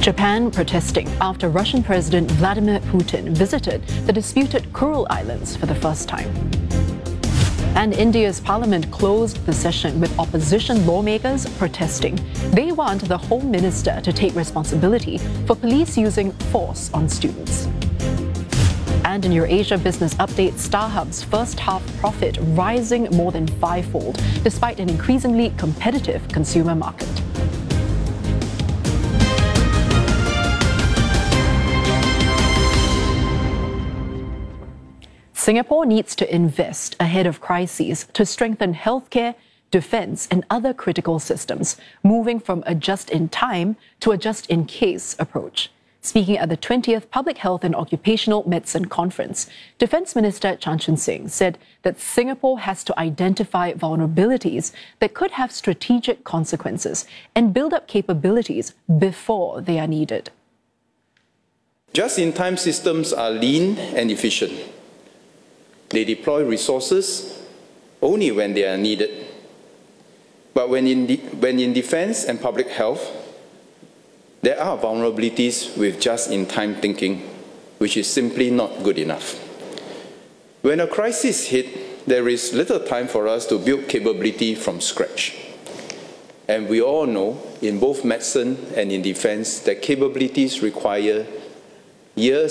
Japan protesting after Russian President Vladimir Putin visited the disputed Kuril Islands for the first time. And India's parliament closed the session with opposition lawmakers protesting. They want the Home Minister to take responsibility for police using force on students. And in your Asia Business Update, StarHub's first half profit rising more than fivefold despite an increasingly competitive consumer market. Singapore needs to invest ahead of crises to strengthen healthcare, defense, and other critical systems, moving from a just-in-time to a just-in-case approach. Speaking at the 20th Public Health and Occupational Medicine Conference, Defence Minister Chan Chun Sing said that Singapore has to identify vulnerabilities that could have strategic consequences and build up capabilities before they are needed. Just-in-time systems are lean and efficient. They deploy resources only when they are needed. But when in defense and public health, there are vulnerabilities with just-in-time thinking, which is simply not good enough. When a crisis hits, there is little time for us to build capability from scratch. And we all know, in both medicine and in defense, that capabilities require years